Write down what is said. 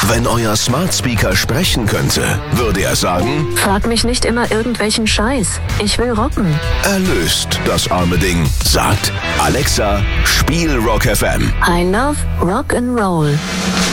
Wenn euer Smart Speaker sprechen könnte, würde er sagen: Frag mich nicht immer irgendwelchen Scheiß. Ich will rocken. Erlöst das arme Ding. Sagt: Alexa, spiel Rock FM. I love rock and roll.